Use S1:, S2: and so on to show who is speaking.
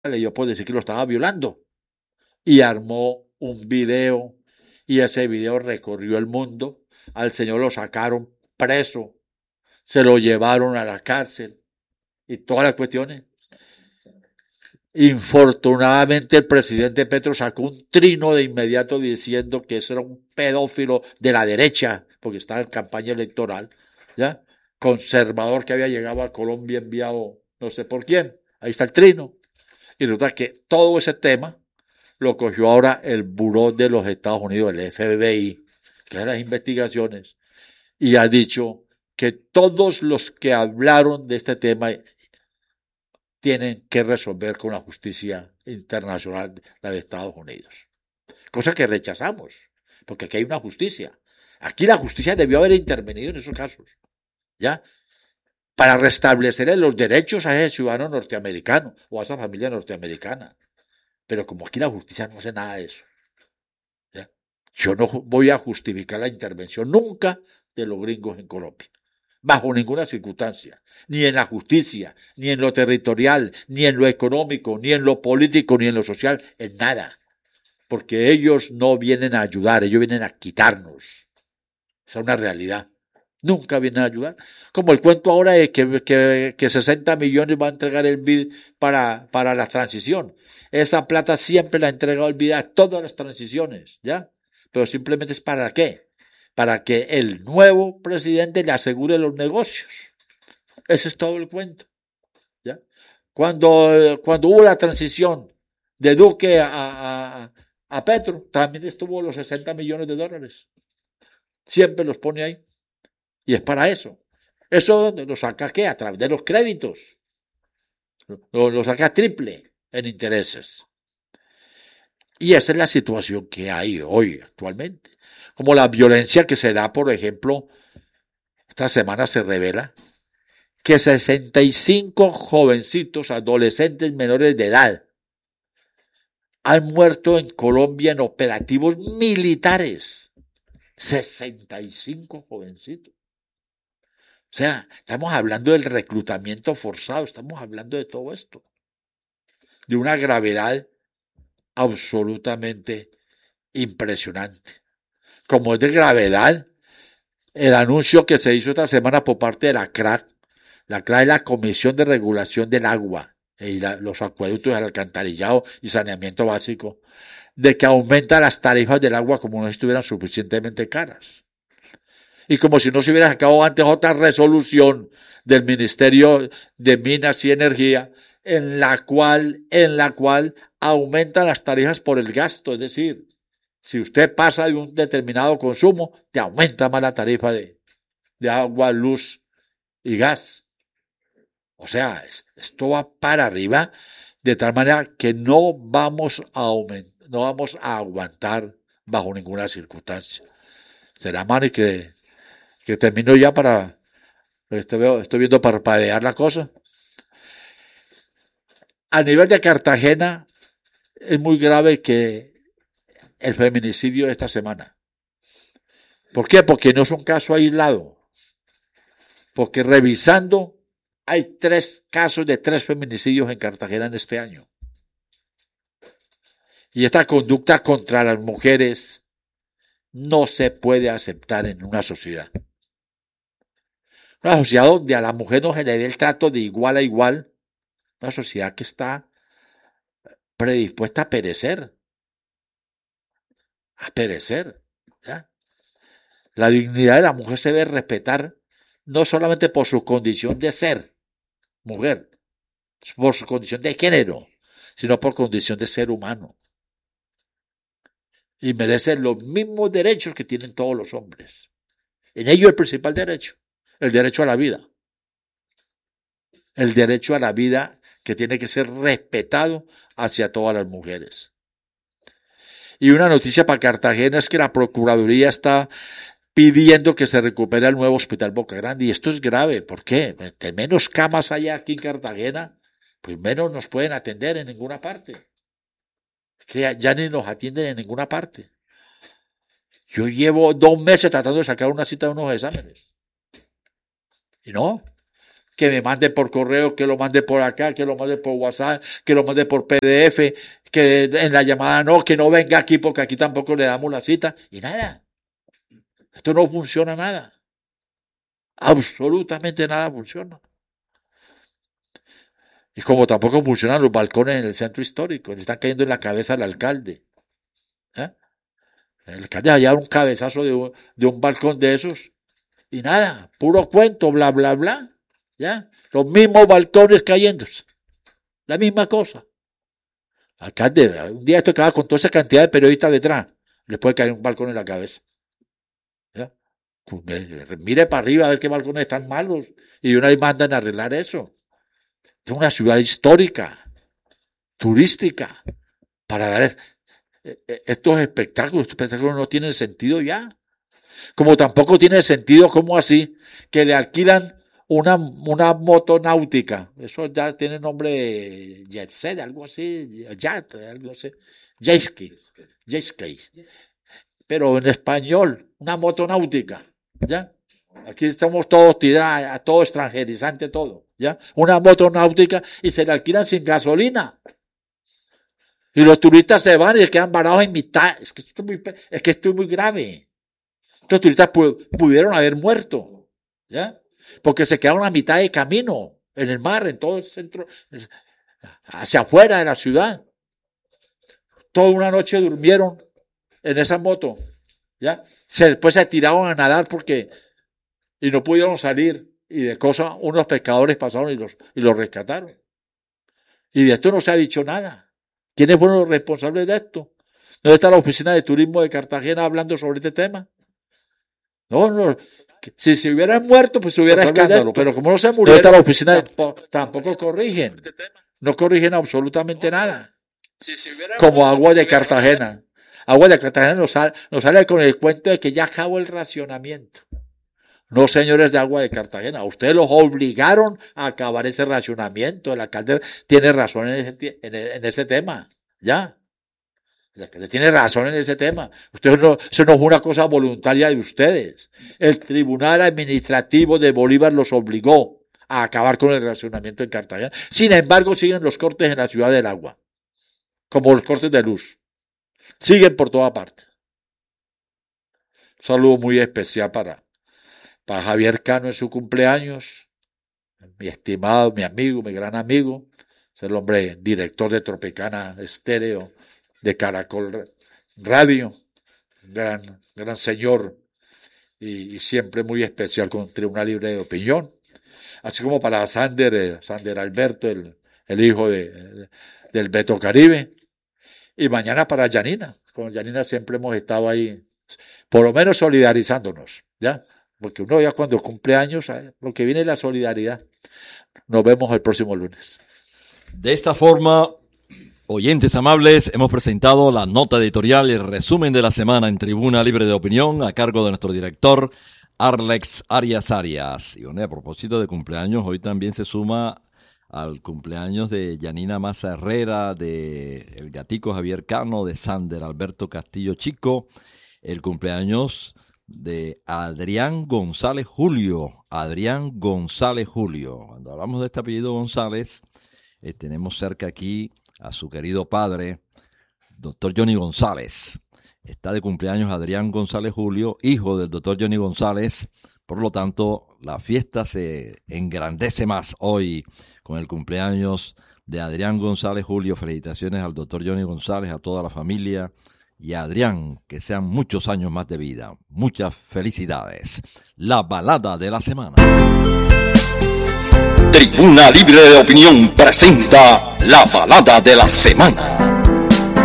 S1: le dio por decir que lo estaba violando. Y armó un video, y ese video recorrió el mundo. Al señor lo sacaron preso, se lo llevaron a la cárcel y todas las cuestiones. Infortunadamente el presidente Petro sacó un trino de inmediato diciendo que ese era un pedófilo de la derecha, porque estaba en campaña electoral, ¿ya? Conservador que había llegado a Colombia enviado no sé por quién. Ahí está el trino. Y resulta que todo ese tema lo cogió ahora el Buró de los Estados Unidos, el FBI, que es las investigaciones, y ha dicho que todos los que hablaron de este tema tienen que resolver con la justicia internacional, la de Estados Unidos. Cosa que rechazamos, porque aquí hay una justicia. Aquí la justicia debió haber intervenido en esos casos, ¿ya? Para restablecer los derechos a ese ciudadano norteamericano o a esa familia norteamericana. Pero como aquí la justicia no hace nada de eso, ¿ya? Yo no voy a justificar la intervención nunca de los gringos en Colombia. Bajo ninguna circunstancia, ni en la justicia, ni en lo territorial, ni en lo económico, ni en lo político, ni en lo social, en nada. Porque ellos no vienen a ayudar, ellos vienen a quitarnos. Esa es una realidad. Nunca vienen a ayudar. Como el cuento ahora de que 60 millones va a entregar el BID para la transición. Esa plata siempre la ha entregado el BID a todas las transiciones, ¿ya? Pero simplemente es para qué. Para que el nuevo presidente le asegure los negocios. Ese es todo el cuento, ¿ya? Cuando hubo la transición de Duque a Petro, también estuvo los 60 millones de dólares. Siempre los pone ahí. Y es para eso. Eso lo saca ¿qué? A través de los créditos. Lo saca triple en intereses. Y esa es la situación que hay hoy actualmente. Como la violencia que se da, por ejemplo, esta semana se revela que 65 jovencitos, adolescentes menores de edad, han muerto en Colombia en operativos militares. 65 jovencitos. O sea, estamos hablando del reclutamiento forzado, estamos hablando de todo esto, de una gravedad absolutamente impresionante. Como es de gravedad el anuncio que se hizo esta semana por parte de la CRAC. La CRAC es la Comisión de Regulación del Agua y los acueductos, el alcantarillado y saneamiento básico, de que aumenta las tarifas del agua como no estuvieran suficientemente caras. Y como si no se hubiera sacado antes otra resolución del Ministerio de Minas y Energía en la cual aumentan las tarifas por el gasto, es decir, si usted pasa de un determinado consumo, te aumenta más la tarifa de agua, luz y gas. O sea, esto va para arriba de tal manera que no vamos a aguantar bajo ninguna circunstancia. Será, Manny, que termino ya para... Estoy viendo parpadear la cosa. A nivel de Cartagena, es muy grave que el feminicidio de esta semana. ¿Por qué? Porque no es un caso aislado. Porque revisando, hay 3 casos de 3 feminicidios en Cartagena en este año. Y esta conducta contra las mujeres no se puede aceptar en una sociedad. Una sociedad donde a la mujer no se le dé el trato de igual a igual. Una sociedad que está predispuesta a perecer. A perecer. ¿Ya? La dignidad de la mujer se debe respetar no solamente por su condición de ser mujer, por su condición de género, sino por condición de ser humano. Y merece los mismos derechos que tienen todos los hombres. En ello el principal derecho, el derecho a la vida. El derecho a la vida que tiene que ser respetado hacia todas las mujeres. Y una noticia para Cartagena es que la Procuraduría está pidiendo que se recupere el nuevo Hospital Boca Grande. Y esto es grave. ¿Por qué? De menos camas hay aquí en Cartagena, pues menos nos pueden atender en ninguna parte. Que ya ni nos atienden en ninguna parte. Yo llevo 2 meses tratando de sacar una cita de unos exámenes. Y no. que me mande por correo, que lo mande por acá, que lo mande por WhatsApp, que lo mande por PDF, que en la llamada no, que no venga aquí porque aquí tampoco le damos la cita, y nada. Esto no funciona nada. Absolutamente nada funciona. Y como tampoco funcionan los balcones en el centro histórico, le están cayendo en la cabeza al alcalde. ¿Eh? El alcalde allá un cabezazo de un balcón de esos, y nada, puro cuento, bla, bla, bla. ¿Ya? Los mismos balcones cayéndose. La misma cosa. Alcalde, un día esto acaba con toda esa cantidad de periodistas detrás, les puede caer un balcón en la cabeza. ¿Ya? Mire para arriba a ver qué balcones están malos y una vez mandan a arreglar eso. Es una ciudad histórica, turística, para dar estos espectáculos. Estos espectáculos no tienen sentido ya. Como tampoco tiene sentido, ¿cómo así? Que le alquilan una moto náutica. Eso ya tiene nombre de jet set, algo así, jet, algo así. Jet ski. Pero en español, una moto náutica. ¿Ya? Aquí estamos todos tirados, todo extranjerizante, todo. ¿Ya? Una moto náutica y se la alquilan sin gasolina. Y los turistas se van y se quedan varados en mitad. Es que esto es muy grave. Estos turistas pudieron haber muerto. ¿Ya? Porque se quedaron a mitad de camino, en el mar, en todo el centro, hacia afuera de la ciudad. Toda una noche durmieron en esa moto. ¿Ya? Después se tiraron a nadar y no pudieron salir. Y de cosas, unos pescadores pasaron y los rescataron. Y de esto no se ha dicho nada. ¿Quiénes fueron los responsables de esto? ¿Dónde está la oficina de turismo de Cartagena hablando sobre este tema? No. Si se hubieran muerto, pues se hubiera escándalo. Pero como no se murieron, ¿dónde está la oficina? Tampoco corrigen. No corrigen absolutamente nada. Como Agua de Cartagena. Agua de Cartagena nos sale con el cuento de que ya acabó el racionamiento. No, señores de Agua de Cartagena, ustedes los obligaron a acabar ese racionamiento. El alcalde tiene razón en ese tema, ¿ya? El alcalde tiene razón en ese tema. Eso no fue una cosa voluntaria de ustedes. El Tribunal Administrativo de Bolívar los obligó a acabar con el racionamiento en Cartagena. Sin embargo, siguen los cortes en la Ciudad del Agua, como los cortes de luz. Siguen por toda parte. Un saludo muy especial para Javier Cano en su cumpleaños, mi estimado, mi amigo, mi gran amigo, es el hombre director de Tropicana Estéreo, de Caracol Radio, gran señor y siempre muy especial con Tribuna Libre de Opinión, así como para Sander Alberto, el hijo del Beto Caribe, y mañana para Yanina. Con Yanina siempre hemos estado ahí, por lo menos solidarizándonos, ¿ya? Porque uno ya cuando cumple años, lo que viene es la solidaridad. Nos vemos el próximo lunes.
S2: De esta forma, oyentes amables, hemos presentado la nota editorial y el resumen de la semana en Tribuna Libre de Opinión a cargo de nuestro director Arlex Arias. Y bueno, a propósito de cumpleaños, hoy también se suma al cumpleaños de Yanina Maza Herrera, de el gatico Javier Cano, de Sander Alberto Castillo Chico, el cumpleaños de Adrián González Julio. Cuando hablamos de este apellido González, tenemos cerca aquí a su querido padre, doctor Johnny González. Está de cumpleaños Adrián González Julio, hijo del doctor Johnny González. Por lo tanto, la fiesta se engrandece más hoy con el cumpleaños de Adrián González Julio. Felicitaciones al doctor Johnny González, a toda la familia. Y a Adrián, que sean muchos años más de vida. Muchas felicidades. La balada de la semana.
S3: Tribuna Libre de Opinión presenta la balada de la semana.